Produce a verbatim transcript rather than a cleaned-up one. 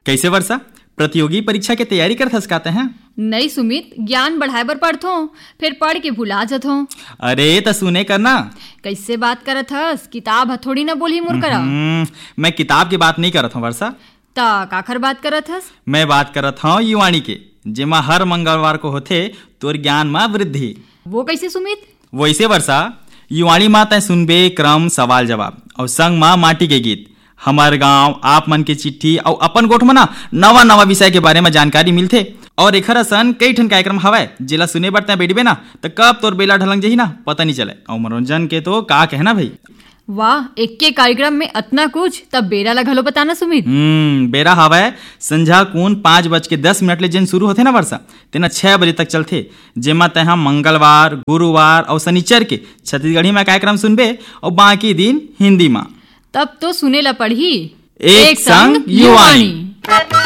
कैसे वर्षा, प्रतियोगी परीक्षा के तैयारी करत हस काते हैं? नहीं सुमित, ज्ञान बढ़ाए बर पढ़थो, फिर पढ़ के भुला जथो। अरे त सुने करना। कैसे बात करत हस? किताब हथोड़ी न बोली मुर करा। मैं किताब की बात नहीं करत हूँ वर्षा। ता काखर बात करत हस? मैं बात करत हूँ युवाणी के, जेमा हर मंगलवार को होथे तोर ज्ञान में वृद्धि। वो कैसे सुमित? वैसे वर्षा, युवाणी माँ तय सुनबे क्रम सवाल जवाब और संग माँ माटी के गीत, हमार गांव, आप मन के चिट्ठी और अपन गोठ मना नवा नवा विषय के बारे में जानकारी मिलथे। और एखर असन कई ठन कार्यक्रम हवय जेला सुने बर तय बैठबे ना तो कब तोर बेला ढलंग जही ना पता नहीं चले। और मनोरंजन के तो का कहना भाई। वाह, एक के कार्यक्रम में अतना कुछ, तब बेरा ला घलो बताना सुमित। हम्म बेरा हवय संझा कून पाँच बज के दस मिनट ले जिन शुरू होथे ना वर्षा, तेना छह बजे तक चलथे, जेमा तय मंगलवार, गुरुवार और शनिचर के छत्तीसगढ़ी में कार्यक्रम सुनबे और बाकी दिन हिंदी में। तब तो सुने ला पढ़ी एक संग युवाणी।